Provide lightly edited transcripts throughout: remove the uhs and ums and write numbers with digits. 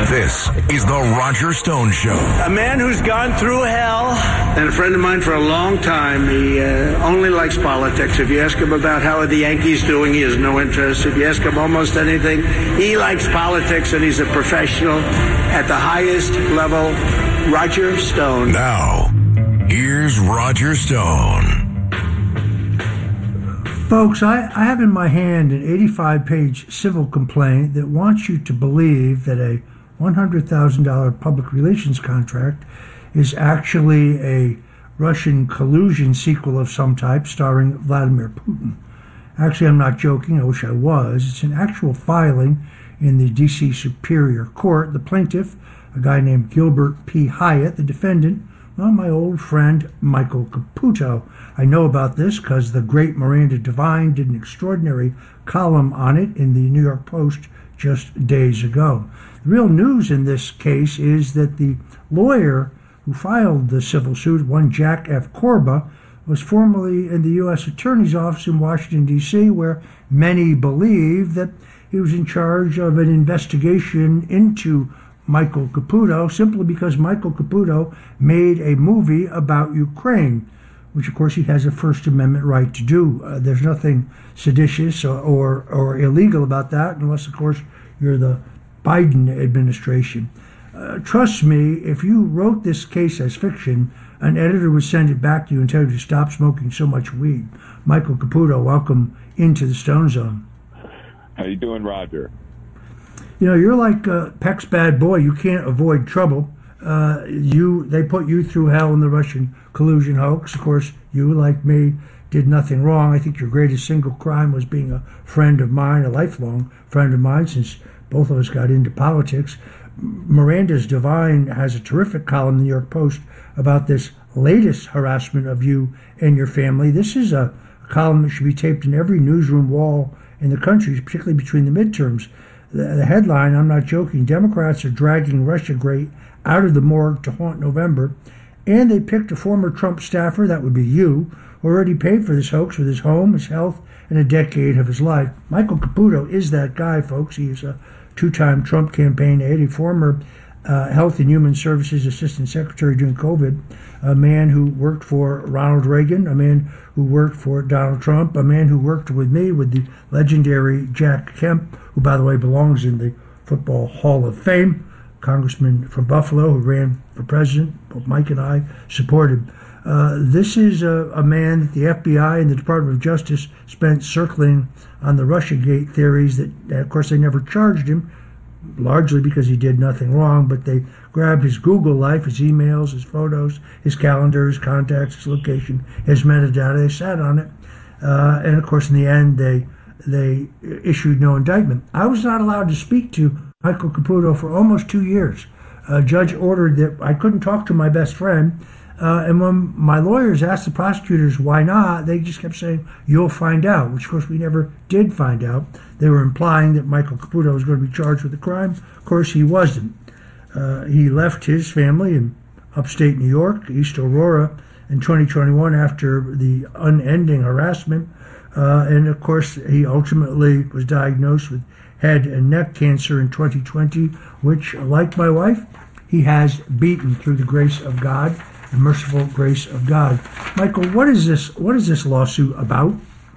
This is the Roger Stone Show. A man who's gone through hell, and a friend of mine for a long time. He only likes politics. If you ask him about how are the Yankees doing, he has no interest. If you ask him almost anything, he likes politics, and he's a professional at the highest level. Roger Stone. Now, here's Roger Stone. Folks, I have in my hand an 85-page civil complaint that wants you to believe that a $100,000 public relations contract is actually a Russian collusion sequel of some type starring Vladimir Putin. Actually, I'm not joking. I wish I was. It's an actual filing in the D.C. Superior Court. The plaintiff, a guy named Gilbert P. Hyatt, the defendant, well, my old friend Michael Caputo. I know about this because the great Miranda Devine did an extraordinary column on it in the New York Post just days ago. The real news in this case is that the lawyer who filed the civil suit, one Jack F. Korba, was formerly in the U.S. Attorney's Office in Washington, D.C., where many believe that he was in charge of an investigation into Michael Caputo simply because Michael Caputo made a movie about Ukraine, which of course he has a First Amendment right to do. There's nothing seditious or illegal about that, unless of course you're the Biden administration. Trust me, if you wrote this case as fiction, an editor would send it back to you and tell you to stop smoking so much weed. Michael Caputo, welcome into the Stone Zone. How you doing, Roger? You know, you're like Peck's bad boy. You can't avoid trouble. They put you through hell in the Russian collusion hoax. Of course, you, like me, did nothing wrong. I think your greatest single crime was being a friend of mine, a lifelong friend of mine, since both of us got into politics. Miranda's Devine has a terrific column in the New York Post about this latest harassment of you and your family. This is a column that should be taped in every newsroom wall in the country, particularly between the midterms. The headline, I'm not joking, Democrats are dragging Russiagate out of the morgue to haunt November, and they picked a former Trump staffer, that would be you, who already paid for this hoax with his home, his health, and a decade of his life. Michael Caputo is that guy, folks. He is a two-time Trump campaign aide, a former Health and Human Services Assistant Secretary during COVID, a man who worked for Ronald Reagan, a man who worked for Donald Trump, a man who worked with me with the legendary Jack Kemp, who, by the way, belongs in the Football Hall of Fame, congressman from Buffalo who ran for president. Both Mike and I supported. This is a man that the FBI and the Department of Justice spent circling on the Russiagate theories that, of course, they never charged him, largely because he did nothing wrong, but they grabbed his Google life, his emails, his photos, his calendar, his contacts, his location, his metadata. They sat on it. And, of course, in the end, they issued no indictment. I was not allowed to speak to Michael Caputo for almost 2 years. A judge ordered that I couldn't talk to my best friend. And when my lawyers asked the prosecutors why not, they just kept saying, you'll find out, which of course we never did find out. They were implying that Michael Caputo was going to be charged with a crime. Of course, he wasn't. He left his family in upstate New York, East Aurora, in 2021 after the unending harassment. And of course, he ultimately was diagnosed with head and neck cancer in 2020, which, like my wife, he has beaten through the grace of God, the merciful grace of God. Michael, what is this lawsuit about?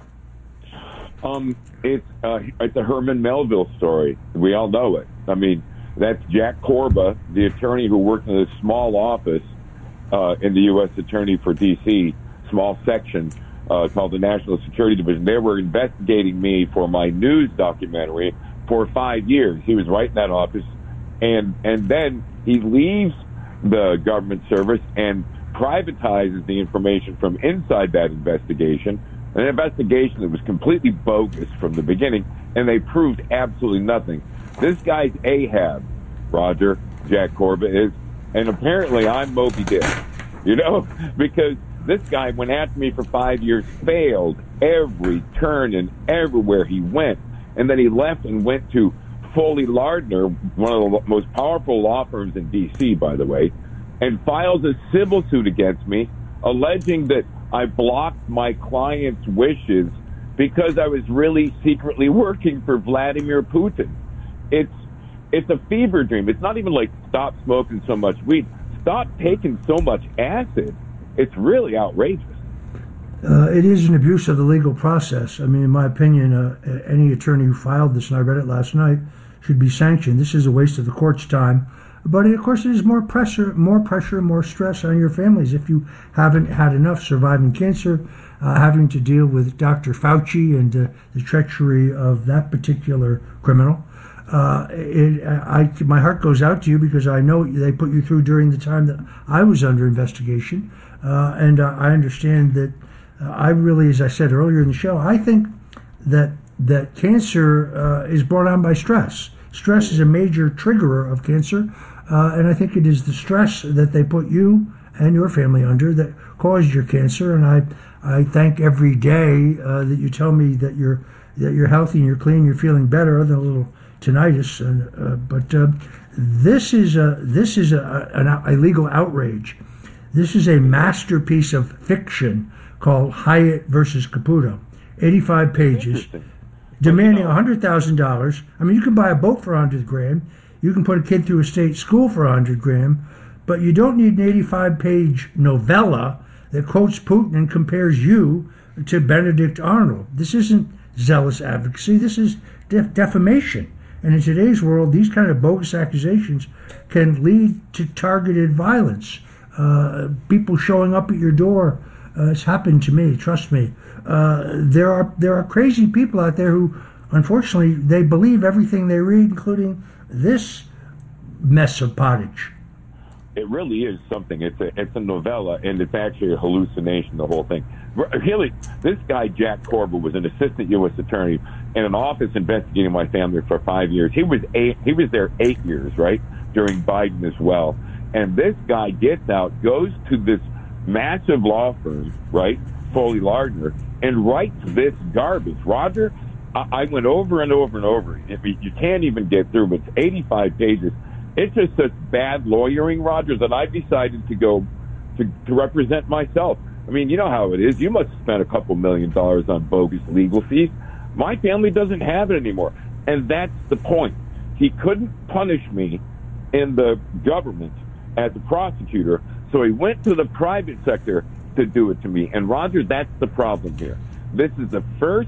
It's a Herman Melville story. We all know it. I mean, that's Jack Korba, the attorney who worked in a small office in the U.S. Attorney for D.C., small section called the National Security Division. They were investigating me for my news documentary for 5 years. He was right in that office. And then he leaves the government service and privatizes the information from inside that investigation, an investigation that was completely bogus from the beginning, and they proved absolutely nothing. This guy's Ahab, Roger, Jack Korba is, and apparently I'm Moby Dick, because this guy went after me for 5 years, failed every turn and everywhere he went, and then he left and went to Foley Lardner, one of the most powerful law firms in D.C., by the way, and files a civil suit against me, alleging that I blocked my client's wishes because I was really secretly working for Vladimir Putin. It's a fever dream. It's not even like stop smoking so much weed. Stop taking so much acid. It's really outrageous. It is an abuse of the legal process. I mean, in my opinion, any attorney who filed this, and I read it last night, should be sanctioned. This is a waste of the court's time. But of course, it is more pressure, more stress on your families if you haven't had enough surviving cancer, having to deal with Dr. Fauci and the treachery of that particular criminal. My heart goes out to you because I know they put you through during the time that I was under investigation, and I understand that. I really, as I said earlier in the show, I think that cancer is brought on by stress. Stress is a major triggerer of cancer, and I think it is the stress that they put you and your family under that caused your cancer. And I thank every day that you tell me that you're healthy and you're clean, you're feeling better, other than a little tinnitus. But this is a legal outrage. This is a masterpiece of fiction called Hyatt versus Caputo, 85 pages, demanding $100,000. I mean, you can buy a boat for $100,000. You can put a kid through a state school for $100,000, but you don't need an 85-page novella that quotes Putin and compares you to Benedict Arnold. This isn't zealous advocacy. This is defamation. And in today's world, these kind of bogus accusations can lead to targeted violence. People showing up at your door. It's happened to me. Trust me. There are crazy people out there who, unfortunately, they believe everything they read, including this mess of pottage. It really is something. It's a novella, and it's actually a hallucination. The whole thing. Really, this guy Jack Corba was an assistant U.S. attorney in an office investigating my family for 5 years. He was there 8 years, right, during Biden as well. And this guy gets out, goes to this massive law firm, right, Foley Lardner, and writes this garbage. Roger, I went over and over and over. You can't even get through, but it's 85 pages. It's just such bad lawyering, Roger, that I decided to go to represent myself. I mean, you know how it is. You must have spent a couple $1 million on bogus legal fees. My family doesn't have it anymore. And that's the point. He couldn't punish me in the government as a prosecutor, so he went to the private sector to do it to me. And, Roger, that's the problem here. This is the first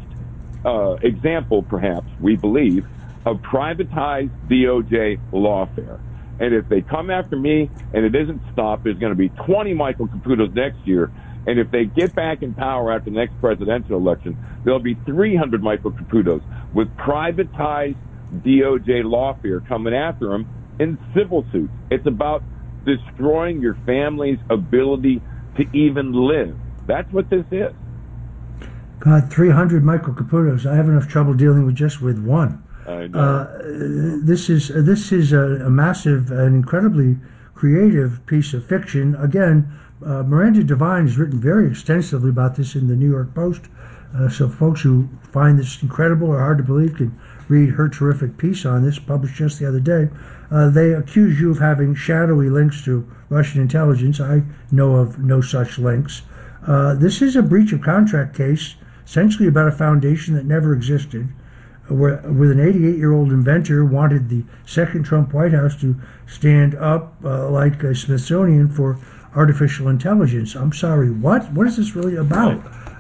example, perhaps, we believe, of privatized DOJ lawfare. And if they come after me and it isn't stopped, there's going to be 20 Michael Caputos next year. And if they get back in power after the next presidential election, there'll be 300 Michael Caputos with privatized DOJ lawfare coming after them in civil suits. It's about destroying your family's ability to even live. That's what this is. God, 300 Michael Caputos. I have enough trouble dealing with just with one. I know. This is a massive and incredibly creative piece of fiction. Again, Miranda Devine has written very extensively about this in the New York Post. So folks who find this incredible or hard to believe can read her terrific piece on this, published just the other day. They accuse you of having shadowy links to Russian intelligence. I know of no such links. This is a breach of contract case, essentially about a foundation that never existed, with an 88-year-old inventor wanted the second Trump White House to stand up like a Smithsonian for artificial intelligence. I'm sorry, what? What is this really about?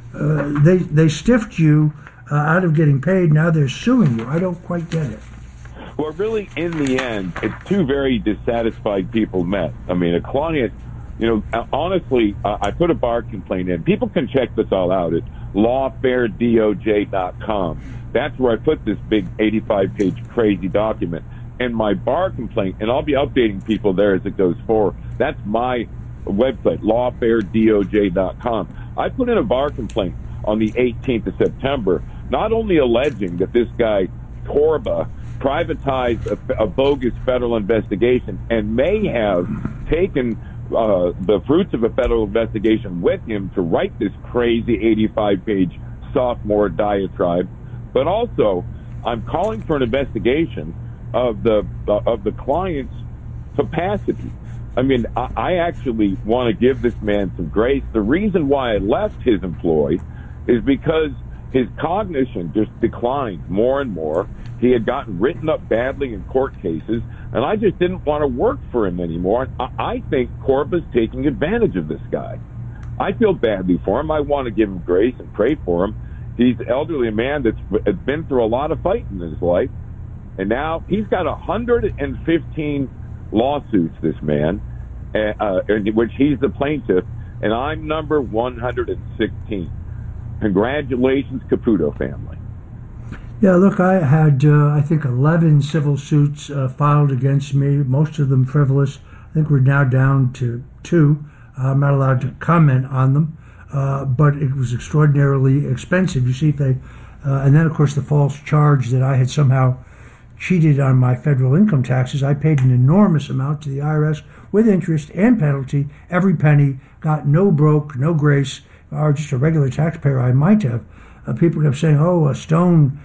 They stiffed you out of getting paid. Now they're suing you. I don't quite get it. Well, really, in the end, it's two very dissatisfied people met. I mean, a client, honestly, I put a bar complaint in. People can check this all out at lawfaredoj.com. That's where I put this big 85-page crazy document. And my bar complaint, and I'll be updating people there as it goes forward. That's my website, lawfaredoj.com. I put in a bar complaint on the 18th of September, not only alleging that this guy, Corba, privatized a bogus federal investigation and may have taken the fruits of a federal investigation with him to write this crazy 85-page sophomore diatribe, but also I'm calling for an investigation of the client's capacity. I mean, I actually want to give this man some grace. The reason why I left his employ is because his cognition just declined more and more. He had gotten written up badly in court cases, and I just didn't want to work for him anymore. I think Corba's taking advantage of this guy. I feel badly for him. I want to give him grace and pray for him. He's an elderly man that's been through a lot of fighting in his life, and now he's got 115 lawsuits, this man, in which he's the plaintiff, and I'm number 116. Congratulations, Caputo family. Yeah, look, I had, I think, 11 civil suits filed against me, most of them frivolous. I think we're now down to 2. I'm not allowed to comment on them, but it was extraordinarily expensive. You see, if they, and then, of course, the false charge that I had somehow cheated on my federal income taxes. I paid an enormous amount to the IRS with interest and penalty, every penny, got no broke, no grace, or just a regular taxpayer I might have. People kept saying, oh, Stone,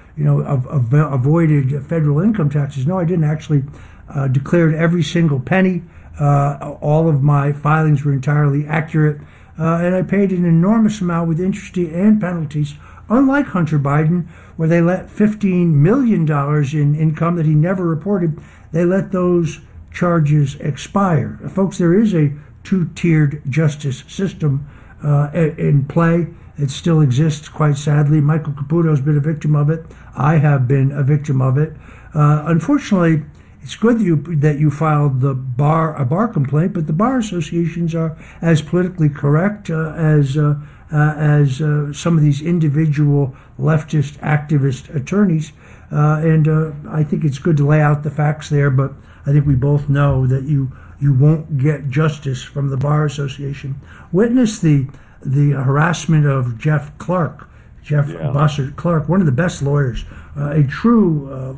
avoided federal income taxes. No, I didn't. Actually declared every single penny. All of my filings were entirely accurate. And I paid an enormous amount with interest and penalties, unlike Hunter Biden, where they let $15 million in income that he never reported. They let those charges expire. Folks, there is a two-tiered justice system in play. It still exists, quite sadly. Michael Caputo's been a victim of it. I have been a victim of it. Unfortunately, it's good that you filed a bar complaint, but the bar associations are as politically correct as some of these individual leftist activist attorneys. And I think it's good to lay out the facts there, but I think we both know that you won't get justice from the bar association. Witness the harassment of Jeff Bossert Clark, one of the best lawyers, a true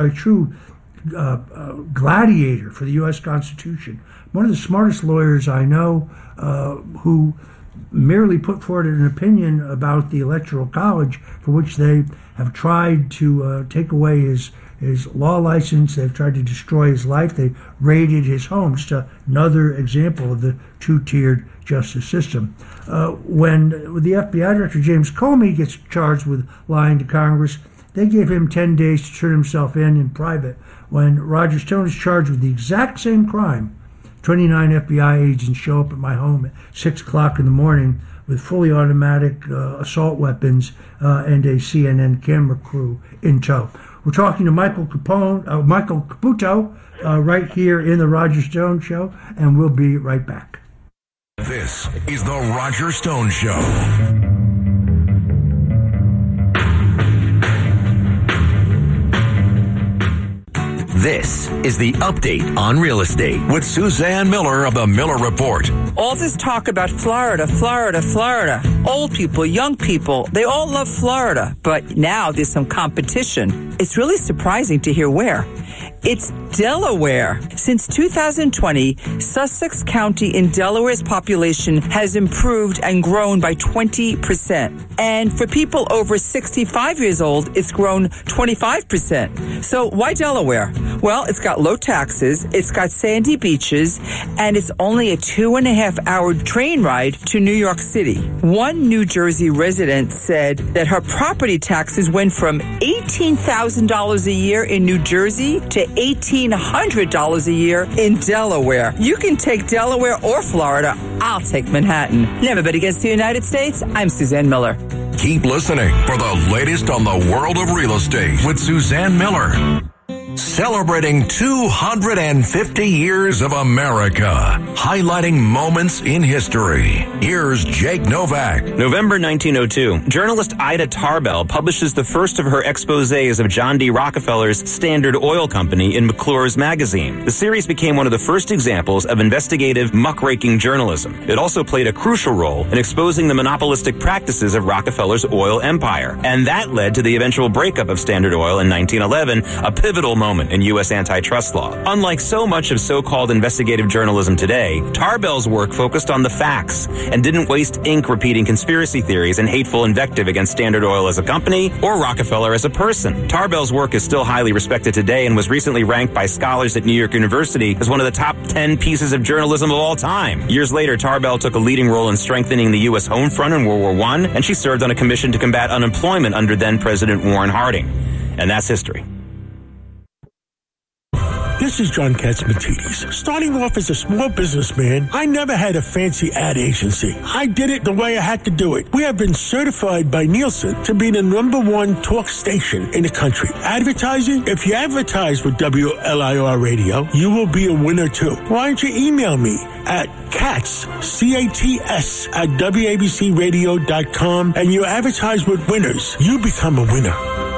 gladiator for the U.S. Constitution, one of the smartest lawyers I know, who merely put forward an opinion about the Electoral College, for which they have tried to take away his law license. They've tried to destroy his life. They raided his home. Just another example of the two-tiered justice system. When the FBI Director James Comey gets charged with lying to Congress, they gave him 10 days to turn himself in private. When Roger Stone is charged with the exact same crime, 29 FBI agents show up at my home at 6 o'clock in the morning with fully automatic assault weapons and a CNN camera crew in tow. We're talking to Michael Caputo right here in the Roger Stone Show, and we'll be right back. This is the Roger Stone Show. This is the Update on Real Estate with Suzanne Miller of the Miller Report. All this talk about Florida. Old people, young people, they all love Florida. But now there's some competition. It's really surprising to hear where. It's Delaware. Since 2020, Sussex County in Delaware's population has improved and grown by 20%. And for people over 65 years old, it's grown 25%. So why Delaware? Well, it's got low taxes, it's got sandy beaches, and it's only a 2.5-hour train ride to New York City. One New Jersey resident said that her property taxes went from $18,000 a year in New Jersey to $1,800 a year in Delaware. You can take Delaware or Florida. I'll take Manhattan. Never bet against the United States. I'm Suzanne Miller. Keep listening for the latest on the world of real estate with Suzanne Miller. Celebrating 250 years of America, highlighting moments in history. Here's Jake Novak. November 1902, journalist Ida Tarbell publishes the first of her exposés of John D. Rockefeller's Standard Oil Company in McClure's magazine. The series became one of the first examples of investigative, muckraking journalism. It also played a crucial role in exposing the monopolistic practices of Rockefeller's oil empire. And that led to the eventual breakup of Standard Oil in 1911, a pivotal moment moment in U.S. antitrust law. Unlike so much of so-called investigative journalism today, Tarbell's work focused on the facts and didn't waste ink repeating conspiracy theories and hateful invective against Standard Oil as a company or Rockefeller as a person. Tarbell's work is still highly respected today and was recently ranked by scholars at New York University as one of the top 10 pieces of journalism of all time. Years later, Tarbell took a leading role in strengthening the U.S. home front in World War I, and she served on a commission to combat unemployment under then-President Warren Harding. And that's history. This is John Katzmatidis. Starting off as a small businessman, I never had a fancy ad agency. I did it the way I had to do it. We have been certified by Nielsen to be the #1 talk station in the country. Advertising? If you advertise with WLIR Radio, you will be a winner too. Why don't you email me at Katz, C-A-T-S, at WABCRadio.com, and you advertise with winners. You become a winner.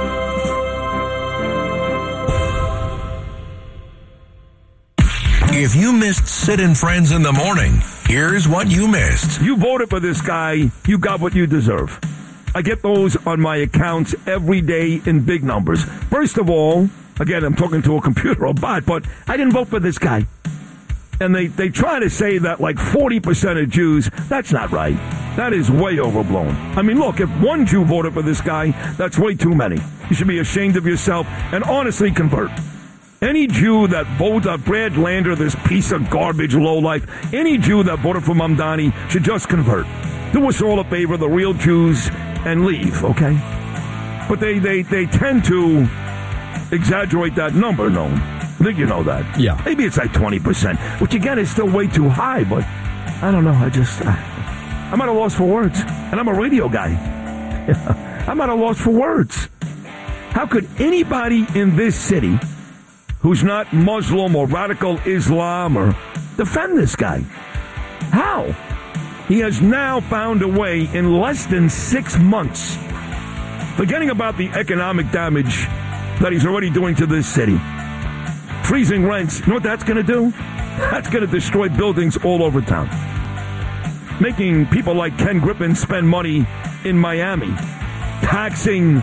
If you missed Sid and Friends in the morning, here's what you missed. You voted for this guy, you got what you deserve. I get those on my accounts every day in big numbers. First of all, again, I'm talking to a computer or bot, but I didn't vote for this guy. And they try to say that like 40% of Jews, that's not right. That is way overblown. I mean, look, if one Jew voted for this guy, that's way too many. You should be ashamed of yourself and honestly convert. Any Jew that voted Brad Lander, this piece of garbage lowlife, any Jew that voted for Mamdani should just convert. Do us all a favor, the real Jews, and leave, okay? But they tend to exaggerate that number, no? I think you know that. Yeah. Maybe it's like 20%, which again is still way too high, but I don't know. I'm at a loss for words. And I'm a radio guy. I'm at a loss for words. How could anybody in this city who's not Muslim or radical Islam or defend this guy? How? He has now found a way in less than 6 months, forgetting about the economic damage that he's already doing to this city. Freezing rents, you know what that's going to do? That's going to destroy buildings all over town. Making people like Ken Griffin spend money in Miami. Taxing.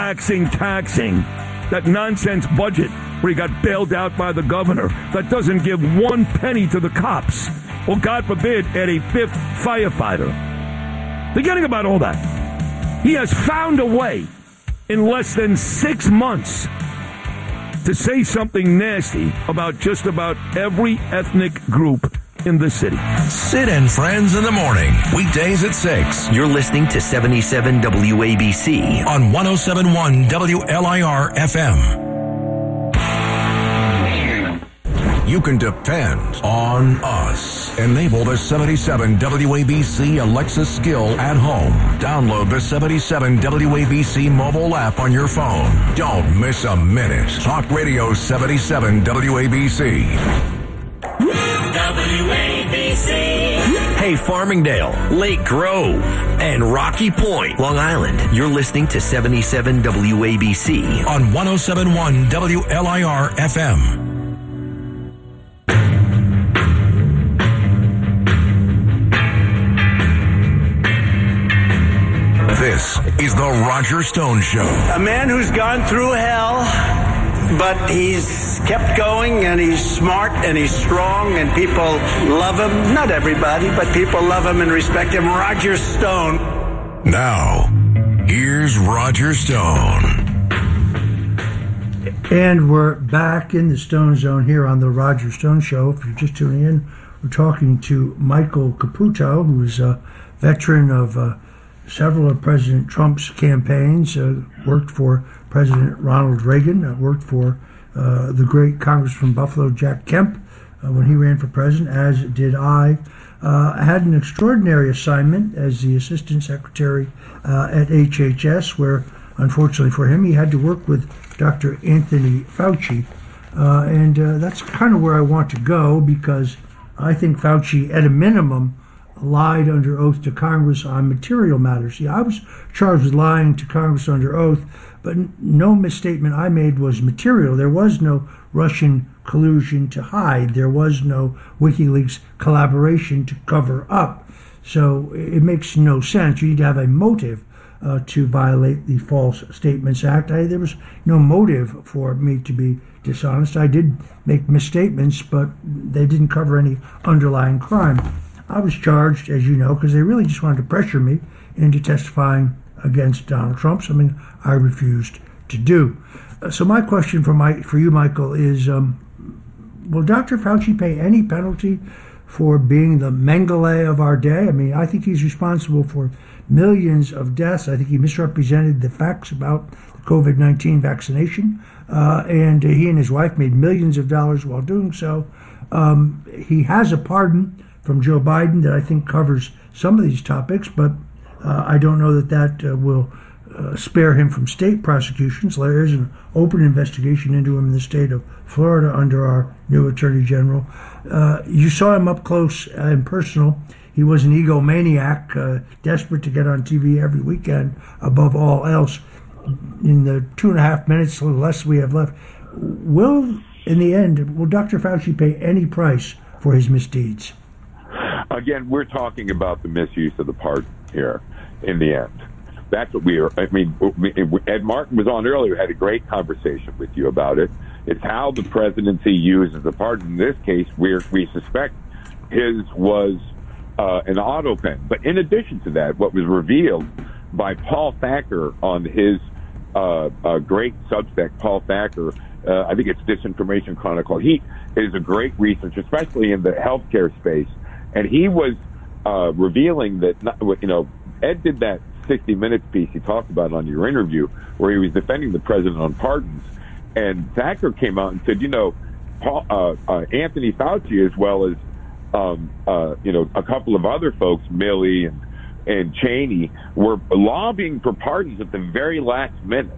That nonsense budget where he got bailed out by the governor that doesn't give 1 penny to the cops. Or, God forbid, add a 5th firefighter. Forgetting about all that. He has found a way in less than 6 months to say something nasty about just about every ethnic group in the city. Sid and Friends in the morning, weekdays at 6. You're listening to 77 WABC on 107.1 WLIR FM. You can depend on us. Enable the 77 WABC Alexa skill at home. Download the 77 WABC mobile app on your phone. Don't miss a minute. Talk Radio 77 WABC. WABC. Hey, Farmingdale, Lake Grove, and Rocky Point, Long Island. You're listening to 77 WABC on 107.1 WLIR FM. This is the Roger Stone Show. A man who's gone through hell, but he's kept going, and he's smart, and he's strong, and people love him. Not everybody, but people love him and respect him. Roger Stone. Now, here's Roger Stone. And we're back in the Stone Zone here on the Roger Stone Show. If you're just tuning in, we're talking to Michael Caputo, who's a veteran of several of President Trump's campaigns, worked for President Ronald Reagan, worked for the great Congressman Buffalo Jack Kemp when he ran for president, as did I. Had an extraordinary assignment as the Assistant Secretary at HHS, where, unfortunately for him, he had to work with Dr. Anthony Fauci. And that's kind of where I want to go, because I think Fauci, at a minimum, lied under oath to Congress on material matters. Yeah, I was charged with lying to Congress under oath, but no misstatement I made was material. There was no Russian collusion to hide. There was no WikiLeaks collaboration to cover up. So it makes no sense. You need to have a motive to violate the False Statements Act. There was no motive for me to be dishonest. I did make misstatements, but they didn't cover any underlying crime. I was charged, as you know, because they really just wanted to pressure me into testifying against Donald Trump, something I refused to do. So my question for you, Michael, is will Dr. Fauci pay any penalty for being the Mengele of our day? I mean, I think he's responsible for millions of deaths. I think he misrepresented the facts about the COVID-19 vaccination, and he and his wife made millions of dollars while doing so. He has a pardon from Joe Biden that I think covers some of these topics, but I don't know that will spare him from state prosecutions. There is an open investigation into him in the state of Florida under our new Attorney General. You saw him up close and personal. He was an egomaniac, desperate to get on TV every weekend above all else. In the 2.5 minutes, a little less we have left, in the end, will Dr. Fauci pay any price for his misdeeds? Again, we're talking about the misuse of the pardon here in the end. That's what we are. I mean, Ed Martin was on earlier, had a great conversation with you about it. It's how the presidency uses the pardon. In this case, we suspect his was an auto pen. But in addition to that, what was revealed by Paul Thacker on his great Substack, Paul Thacker, I think it's Disinformation Chronicle. He is a great researcher, especially in the healthcare space. And he was revealing that, Ed did that 60 Minutes piece he talked about on your interview where he was defending the president on pardons. And Thacker came out and said, Anthony Fauci, as well as, a couple of other folks, Milley and Cheney, were lobbying for pardons at the very last minute.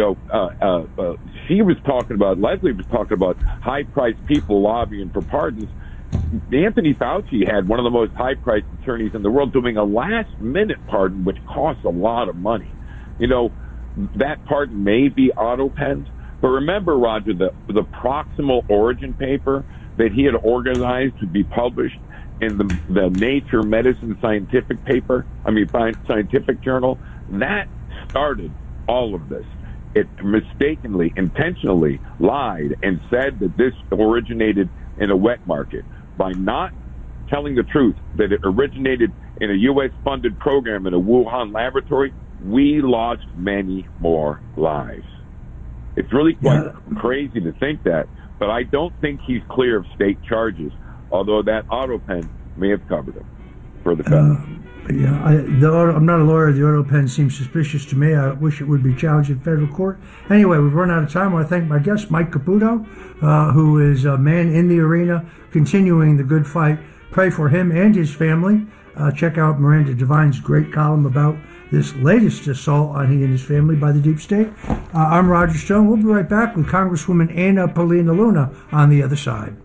Leslie was talking about high-priced people lobbying for pardons. Anthony Fauci had one of the most high-priced attorneys in the world doing a last-minute pardon, which costs a lot of money. That pardon may be auto-penned, but remember, Roger, the proximal origin paper that he had organized to be published in the Nature Medicine scientific journal, that started all of this. It mistakenly, intentionally lied and said that this originated in a wet market. By not telling the truth that it originated in a U.S.-funded program in a Wuhan laboratory, we lost many more lives. It's really quite crazy to think that, but I don't think he's clear of state charges, although that auto pen may have covered him for the federal. I'm not a lawyer. The auto pen seems suspicious to me. I wish it would be challenged in federal court. Anyway, we've run out of time. I want to thank my guest, Mike Caputo, who is a man in the arena, continuing the good fight. Pray for him and his family. Check out Miranda Devine's great column about this latest assault on he and his family by the deep state. I'm Roger Stone. We'll be right back with Congresswoman Anna Paulina Luna on the other side.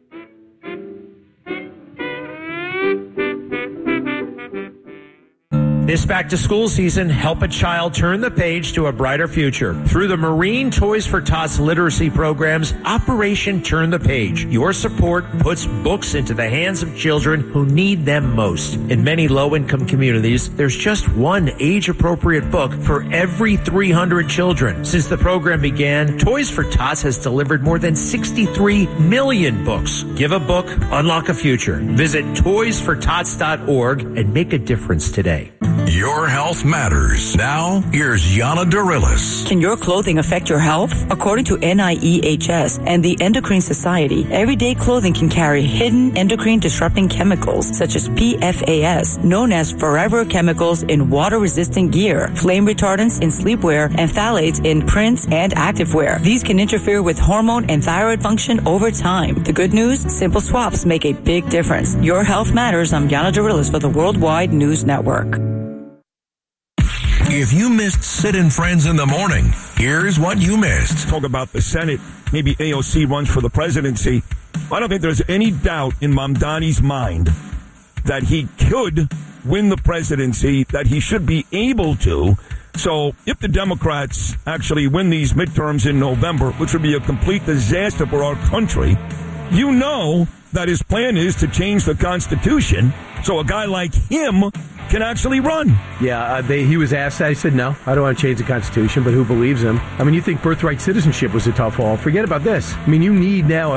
This back-to-school season, help a child turn the page to a brighter future. Through the Marine Toys for Tots literacy programs, Operation Turn the Page. Your support puts books into the hands of children who need them most. In many low-income communities, there's just one age-appropriate book for every 300 children. Since the program began, Toys for Tots has delivered more than 63 million books. Give a book, unlock a future. Visit toysfortots.org and make a difference today. Your health matters. Now, here's Yana Dorillis. Can your clothing affect your health? According to NIEHS and the Endocrine Society, everyday clothing can carry hidden endocrine-disrupting chemicals such as PFAS, known as forever chemicals in water-resistant gear, flame retardants in sleepwear, and phthalates in prints and activewear. These can interfere with hormone and thyroid function over time. The good news? Simple swaps make a big difference. Your health matters. I'm Yana Dorillis for the Worldwide News Network. If you missed Sid and Friends in the morning, here's what you missed. Talk about the Senate. Maybe AOC runs for the presidency. I don't think there's any doubt in Mamdani's mind that he could win the presidency, that he should be able to. So if the Democrats actually win these midterms in November, which would be a complete disaster for our country, you know that his plan is to change the Constitution so a guy like him can actually run. Yeah, he was asked that. He said, no, I don't want to change the Constitution, but who believes him? I mean, you think birthright citizenship was a tough haul. Forget about this. I mean, you need now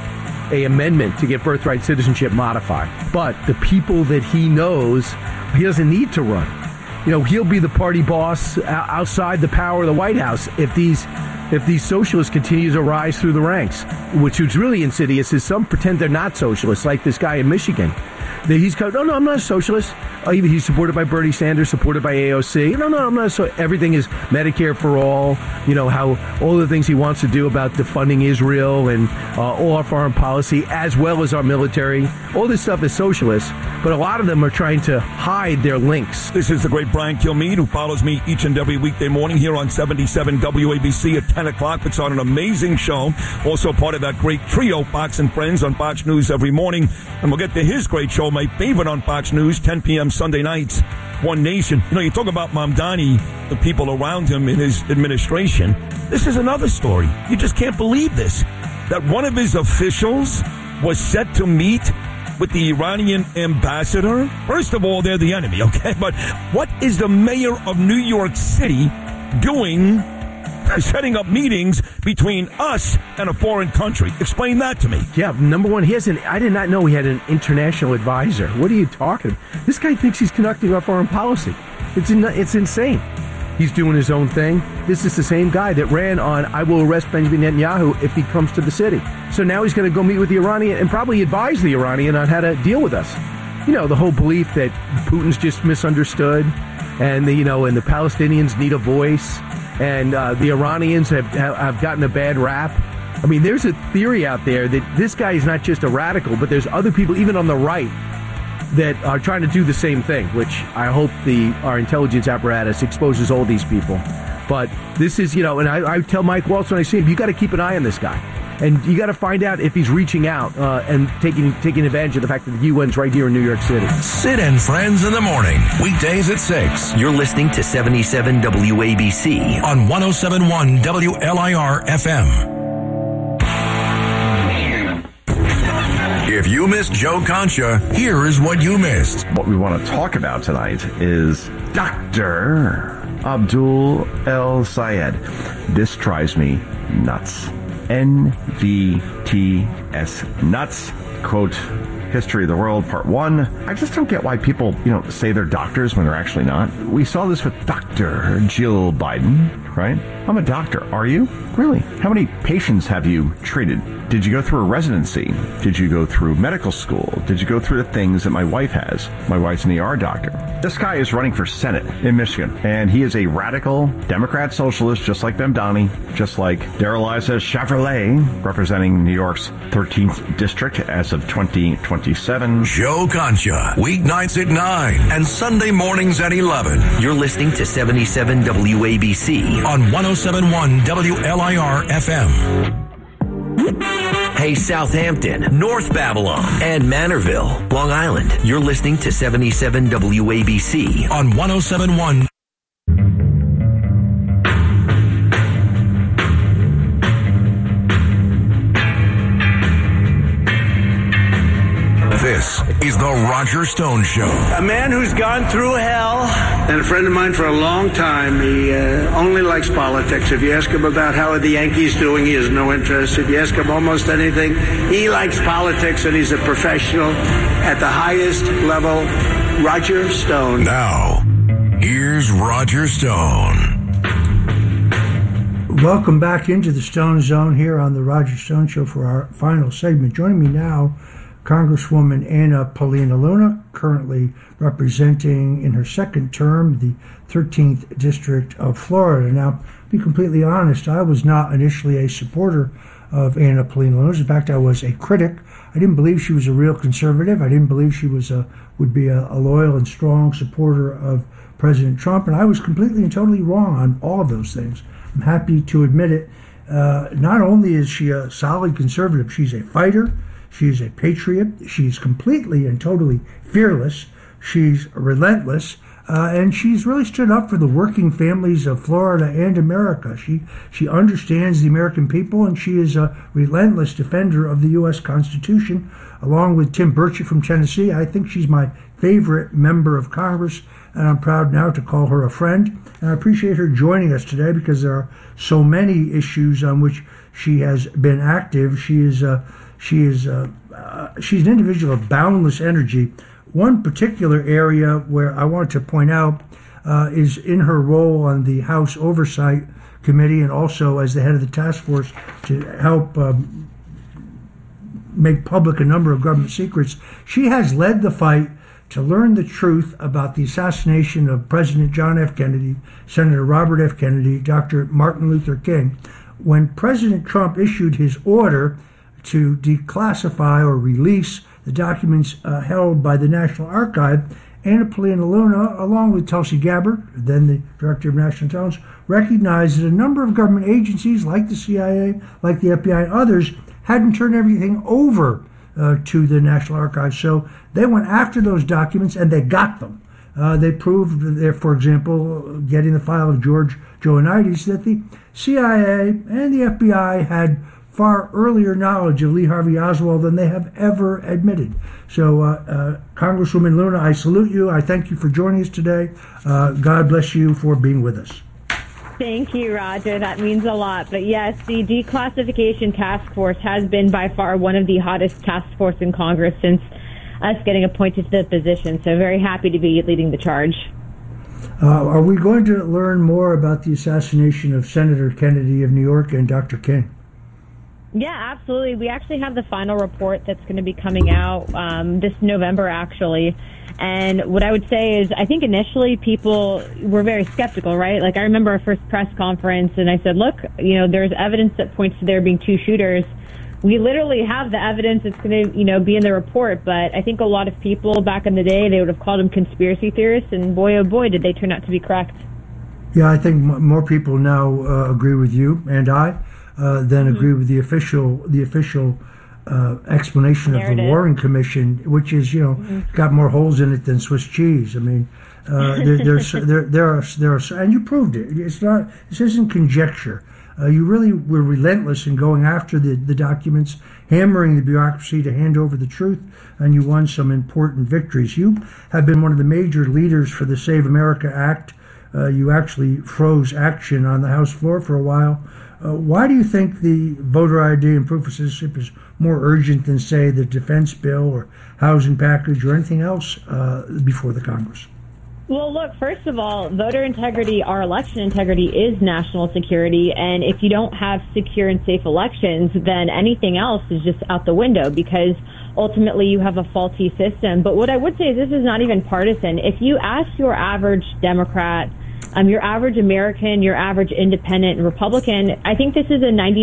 a amendment to get birthright citizenship modified. But the people that he knows, he doesn't need to run. You know, he'll be the party boss outside the power of the White House if these socialists continue to rise through the ranks, which is really insidious is some pretend they're not socialists, like this guy in Michigan. He's come, no, I'm not a socialist. He's supported by Bernie Sanders, supported by AOC. No, I'm not. So everything is Medicare for all. You know, how all the things he wants to do about defunding Israel and all our foreign policy, as well as our military. All this stuff is socialist, but a lot of them are trying to hide their links. This is the great Brian Kilmeade, who follows me each and every weekday morning here on 77 WABC at 10 o'clock. Puts on an amazing show. Also part of that great trio, Fox and Friends, on Fox News every morning. And we'll get to his great show, my favorite on Fox News, 10 p.m. Sunday nights, One Nation. You know, you talk about Mamdani, the people around him in his administration. This is another story. You just can't believe this. That one of his officials was set to meet with the Iranian ambassador. First of all, they're the enemy, okay? But what is the mayor of New York City doing, setting up meetings between us and a foreign country? Explain that to me. Yeah, number one, I did not know he had an international advisor. What are you talking about? This guy thinks he's conducting our foreign policy. It's insane. He's doing his own thing. This is the same guy that ran on, I will arrest Benjamin Netanyahu if he comes to the city. So now he's going to go meet with the Iranian and probably advise the Iranian on how to deal with us. You know, the whole belief that Putin's just misunderstood and the Palestinians need a voice. And the Iranians have gotten a bad rap. I mean, there's a theory out there that this guy is not just a radical, but there's other people, even on the right, that are trying to do the same thing, which I hope our intelligence apparatus exposes all these people. But this is, and I tell Mike Waltz when I see him, you got to keep an eye on this guy. And you got to find out if he's reaching out and taking advantage of the fact that the UN's right here in New York City. Sid and Friends in the morning, weekdays at 6. You're listening to 77 WABC on 107.1 WLIR FM. If you missed Joe Concha, here is what you missed. What we want to talk about tonight is Dr. Abdul El Sayed. This drives me nuts. NVTS nuts. Quote, History of the World, Part 1. I just don't get why people, say they're doctors when they're actually not. We saw this with Dr. Jill Biden, right? I'm a doctor. Are you? Really? How many patients have you treated? Did you go through a residency? Did you go through medical school? Did you go through the things that my wife has? My wife's an ER doctor. This guy is running for Senate in Michigan, and he is a radical Democrat socialist, just like Mamdani, just like Darrell Issa Chevrolet, representing New York's 13th district as of 2027. Joe Concha, weeknights at 9 and Sunday mornings at 11. You're listening to 77 WABC on 107.1 WLIR FM. Hey, Southampton, North Babylon, and Manorville, Long Island. You're listening to 77 WABC on 107.1. This is the Roger Stone Show. A man who's gone through hell, and a friend of mine for a long time. He only likes politics. If you ask him about how the Yankees doing, he has no interest. If you ask him almost anything, he likes politics, and he's a professional at the highest level. Roger Stone. Now, here's Roger Stone. Welcome back into the Stone Zone here on the Roger Stone Show for our final segment. Joining me now, Congresswoman Anna Paulina Luna, currently representing in her second term the 13th District of Florida. Now, to be completely honest, I was not initially a supporter of Anna Paulina Luna. In fact, I was a critic. I didn't believe she was a real conservative. I didn't believe she would be a loyal and strong supporter of President Trump, and I was completely and totally wrong on all of those things. I'm happy to admit it. Not only is she a solid conservative, she's a fighter. She's a patriot. She's completely and totally fearless. She's relentless. and she's really stood up for the working families of Florida and America. She understands the American people, and she is a relentless defender of the U.S. Constitution, along with Tim Burchett from Tennessee. I think she's my favorite member of Congress, and I'm proud now to call her a friend. And I appreciate her joining us today because there are so many issues on which she has been active. She's an individual of boundless energy. One particular area where I want to point out is in her role on the House Oversight Committee and also as the head of the task force to help make public a number of government secrets. She has led the fight to learn the truth about the assassination of President John F. Kennedy, Senator Robert F. Kennedy, Dr. Martin Luther King. When President Trump issued his order to declassify or release the documents held by the National Archive, Anna Paulina Luna, along with Tulsi Gabbard, then the Director of National Intelligence, recognized that a number of government agencies like the CIA, like the FBI, and others hadn't turned everything over to the National Archives. So they went after those documents and they got them. They proved, that, for example, getting the file of George Joannides, that the CIA and the FBI had far earlier knowledge of Lee Harvey Oswald than they have ever admitted. So, Congresswoman Luna, I salute you. I thank you for joining us today. God bless you for being with us. Thank you, Roger. That means a lot. But yes, the Declassification Task Force has been by far one of the hottest task force in Congress since us getting appointed to the position. So very happy to be leading the charge. Are we going to learn more about the assassination of Senator Kennedy of New York and Dr. King? Yeah, absolutely. We actually have the final report that's going to be coming out this November, actually. And what I would say is I think initially people were very skeptical, right? Like I remember our first press conference and I said, look, there's evidence that points to there being two shooters. We literally have the evidence that's going to, be in the report. But I think a lot of people back in the day, they would have called them conspiracy theorists. And boy, oh boy, did they turn out to be correct. Yeah, I think more people now agree with you and I than agree with the official explanation of the Warren Commission, which is, got more holes in it than Swiss cheese. I mean, there are, and you proved it. This isn't conjecture. You really were relentless in going after the documents, hammering the bureaucracy to hand over the truth, and you won some important victories. You have been one of the major leaders for the Save America Act. You actually froze action on the House floor for a while. Why do you think the voter ID and proof of citizenship is more urgent than, say, the defense bill or housing package or anything else before the Congress? Well, look, first of all, voter integrity, our election integrity is national security. And if you don't have secure and safe elections, then anything else is just out the window because ultimately you have a faulty system. But what I would say is this is not even partisan. If you ask your average Democrat, your average American, your average independent and Republican, I think this is a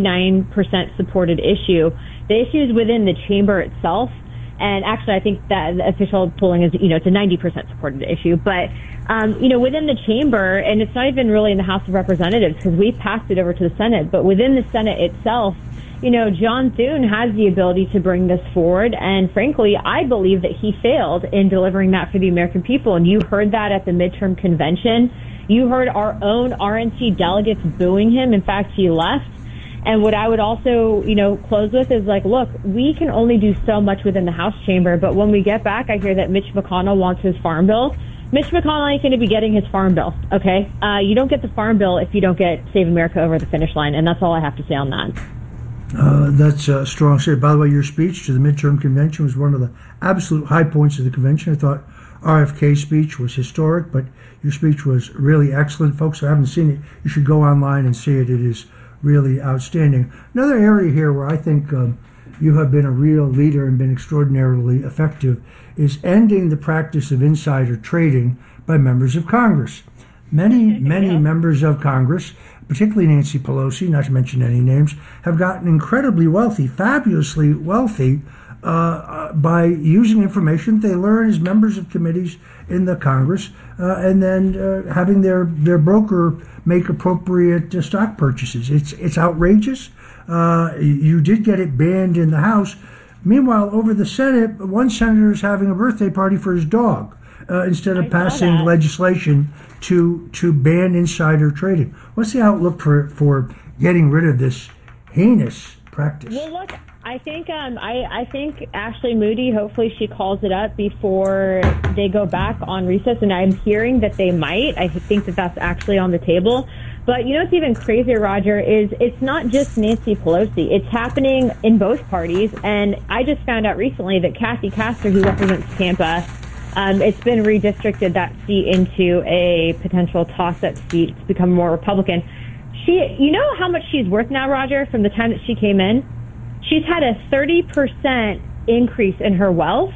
99% supported issue. The issue is within the chamber itself. And actually, I think that the official polling is, it's a 90% supported issue. But, within the chamber, and it's not even really in the House of Representatives because we passed it over to the Senate, but within the Senate itself, John Thune has the ability to bring this forward. And frankly, I believe that he failed in delivering that for the American people. And you heard that at the midterm convention. You heard our own RNC delegates booing him. In fact, he left. And what I would also, close with is look, we can only do so much within the House chamber. But when we get back, I hear that Mitch McConnell wants his farm bill. Mitch McConnell ain't going to be getting his farm bill, okay? You don't get the farm bill if you don't get Save America over the finish line. And that's all I have to say on that. That's a strong statement. By the way, your speech to the midterm convention was one of the absolute high points of the convention. I thought RFK's speech was historic, but your speech was really excellent. Folks who haven't seen it, you should go online and see it. It is really outstanding. Another area here where I think you have been a real leader and been extraordinarily effective is ending the practice of insider trading by members of Congress. Many members of Congress, particularly Nancy Pelosi, not to mention any names, have gotten incredibly wealthy, fabulously wealthy, by using information they learn as members of committees in the Congress, and then having their broker make appropriate stock purchases. It's outrageous. You did get it banned in the House, Meanwhile, over the Senate, one senator is having a birthday party for his dog instead of passing legislation to ban insider trading. What's the outlook for getting rid of this heinous practice? Well, look, I think I think Ashley Moody, hopefully she calls it up before they go back on recess, and I'm hearing that they might. I think that that's actually on the table. But you know what's even crazier, Roger, is it's not just Nancy Pelosi. It's happening in both parties, and I just found out recently that Kathy Castor, who represents Tampa, it's been redistricted, that seat, into a potential toss-up seat to become more Republican. You know how much she's worth now, Roger, from the time that she came in? She's had a 30% increase in her wealth.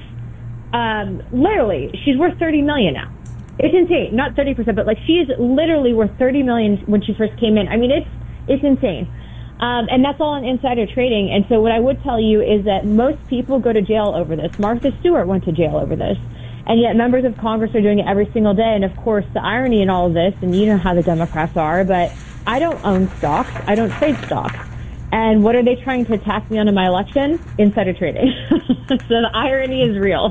Literally, she's worth $30 million now. It's insane. Not 30%, but like she's literally worth $30 million when she first came in. I mean, it's insane. And that's all on insider trading. And so what I would tell you is that most people go to jail over this. Martha Stewart went to jail over this. And yet members of Congress are doing it every single day. And of course, the irony in all of this, and you know how the Democrats are, but I don't own stocks. I don't trade stocks. And what are they trying to attack me on in my election? Insider trading. So the irony is real.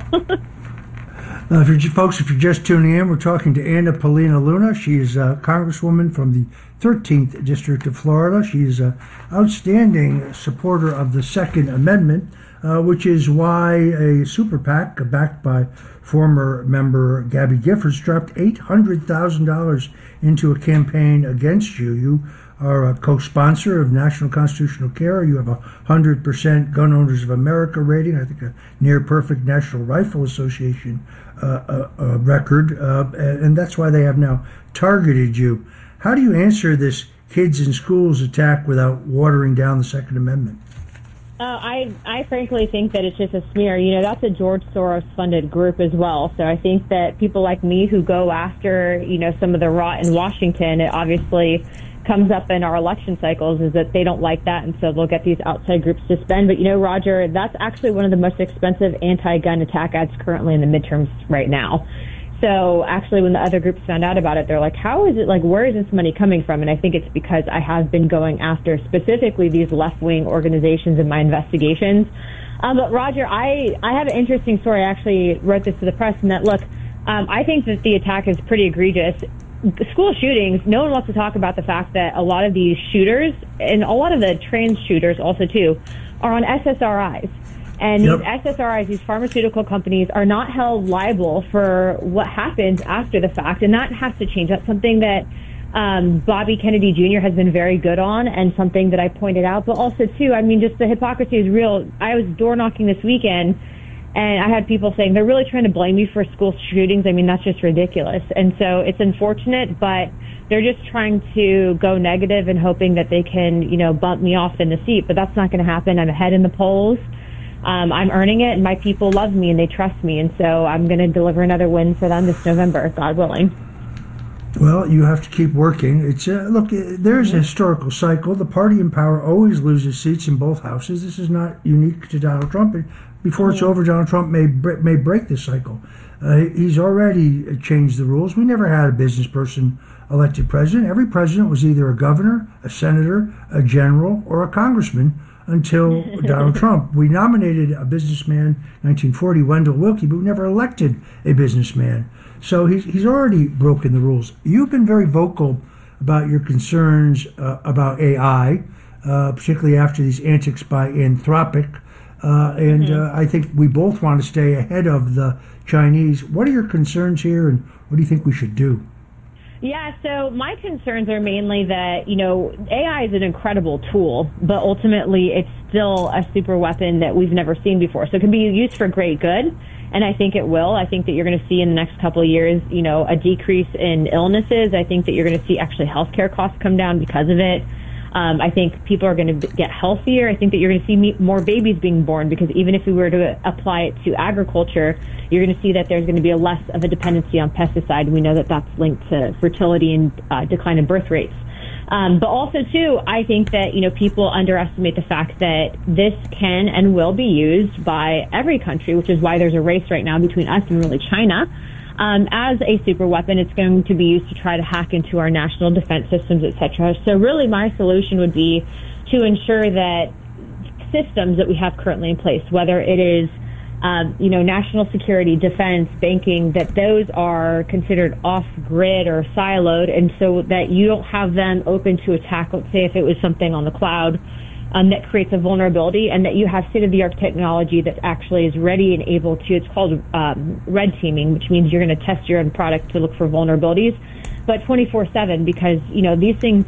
If you're just tuning in, we're talking to Anna Paulina Luna. She is a congresswoman from the 13th District of Florida. She is an outstanding supporter of the Second Amendment, which is why a super PAC backed by former member Gabby Giffords dropped $800,000 into a campaign against you. You are a co-sponsor of National Constitutional Care. You have a 100% Gun Owners of America rating, I think a near-perfect National Rifle Association record, and that's why they have now targeted you. How do you answer this kids in schools attack without watering down the Second Amendment? I frankly think that it's just a smear. You know, that's a George Soros-funded group as well. So I think that people like me who go after, you know, some of the rot in Washington, it obviously comes up in our election cycles, is that they don't like that, and so they'll get these outside groups to spend. But, you know, Roger, that's actually one of the most expensive anti-gun attack ads currently in the midterms right now. So actually when the other groups found out about it, they're like, how is it, like, where is this money coming from? And I think it's because I have been going after specifically these left-wing organizations in my investigations. But Roger, I have an interesting story. I actually wrote this to the press, and that, look, I think that the attack is pretty egregious. School shootings, no one wants to talk about the fact that a lot of these shooters, and a lot of the trans shooters also too, are on SSRIs. And these SSRIs, these pharmaceutical companies, are not held liable for what happens after the fact, and that has to change. That's something that Bobby Kennedy Jr. has been very good on, and something that I pointed out. But also, too, I mean, just the hypocrisy is real. I was door knocking this weekend, and I had people saying, they're really trying to blame me for school shootings. I mean, that's just ridiculous. And so it's unfortunate, but they're just trying to go negative and hoping that they can, you know, bump me off in the seat. But that's not going to happen. I'm ahead in the polls. I'm earning it, and my people love me, and they trust me. And so I'm going to deliver another win for them this November, God willing. Well, you have to keep working. It's look, there's a historical cycle. The party in power always loses seats in both houses. This is not unique to Donald Trump. Before it's over, Donald Trump may break this cycle. He's already changed the rules. We never had a business person elected president. Every president was either a governor, a senator, a general, or a congressman until Donald Trump. We nominated a businessman in 1940, Wendell Willkie, but we never elected a businessman. So he's already broken the rules. You've been very vocal about your concerns about AI, particularly after these antics by Anthropic. I think we both want to stay ahead of the Chinese. What are your concerns here, and what do you think we should do? Yeah, so my concerns are mainly that, you know, AI is an incredible tool, but ultimately it's still a super weapon that we've never seen before. So it can be used for great good, and I think it will. I think that you're going to see in the next couple of years, you know, a decrease in illnesses. I think that you're going to see actually healthcare costs come down because of it. I think people are going to get healthier. I think that you're going to see more babies being born, because even if we were to apply it to agriculture, you're going to see that there's going to be less of a dependency on pesticide. We know that that's linked to fertility and decline in birth rates. But also, too, I think that, you know, people underestimate the fact that this can and will be used by every country, which is why there's a race right now between us and really China. As a super weapon, it's going to be used to try to hack into our national defense systems, etc. So really my solution would be to ensure that systems that we have currently in place, whether it is national security, defense, banking, that those are considered off-grid or siloed, and so that you don't have them open to attack, let's say if it was something on the cloud that creates a vulnerability, and that you have state-of-the-art technology that actually is ready and able to, it's called red teaming, which means you're going to test your own product to look for vulnerabilities, but 24/7, because, these things,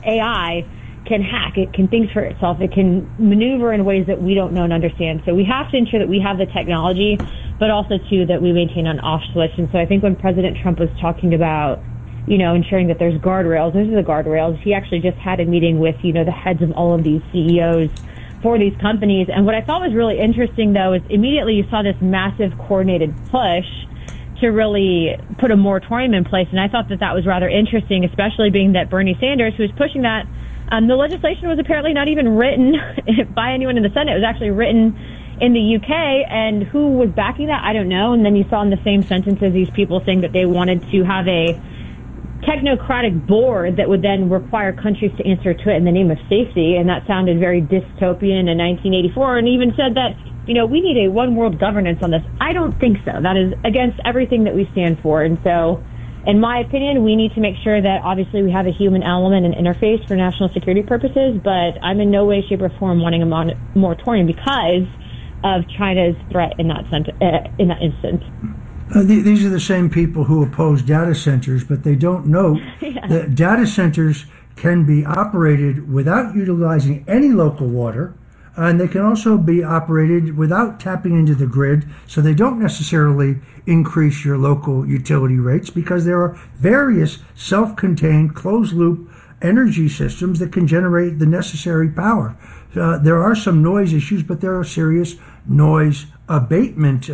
AI can hack, it can think for itself, it can maneuver in ways that we don't know and understand. So we have to ensure that we have the technology, but also, too, that we maintain an off switch. And so I think when President Trump was talking about, ensuring that there's guardrails, those are the guardrails. He actually just had a meeting with, the heads of all of these CEOs for these companies. And what I thought was really interesting, though, is immediately you saw this massive coordinated push to really put a moratorium in place. And I thought that that was rather interesting, especially being that Bernie Sanders, who was pushing that, the legislation was apparently not even written by anyone in the Senate. It was actually written in the UK, and who was backing that, I don't know. And then you saw in the same sentences these people saying that they wanted to have a technocratic board that would then require countries to answer to it in the name of safety, and that sounded very dystopian in 1984, and even said that, we need a one world governance on this. I don't think so. That is against everything that we stand for. And so, in my opinion, we need to make sure that obviously we have a human element and interface for national security purposes, but I'm in no way, shape, or form wanting a moratorium because of China's threat in that instance. These are the same people who oppose data centers, but they don't know that data centers can be operated without utilizing any local water, and they can also be operated without tapping into the grid, so they don't necessarily increase your local utility rates, because there are various self-contained closed-loop energy systems that can generate the necessary power. There are some noise issues, but there are serious noise abatement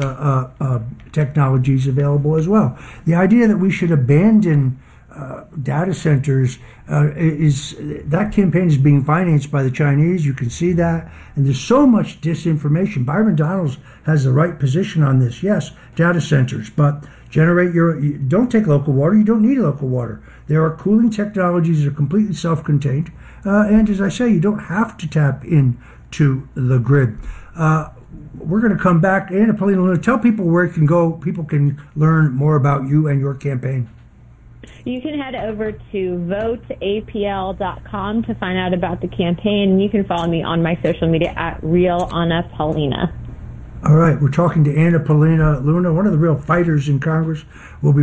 technologies available as well. The idea that we should abandon data centers that campaign is being financed by the Chinese. You can see that, and there's so much disinformation. Byron Donalds has the right position on this. Yes, data centers, but don't take local water. You don't need local water. There are cooling technologies that are completely self-contained, and as I say, you don't have to tap into the grid. We're going to come back. Anna Paulina Luna, tell people where it can go. People can learn more about you and your campaign. You can head over to voteapl.com to find out about the campaign. And you can follow me on my social media at Real Anna Paulina. All right. We're talking to Anna Paulina Luna, one of the real fighters in Congress. We'll be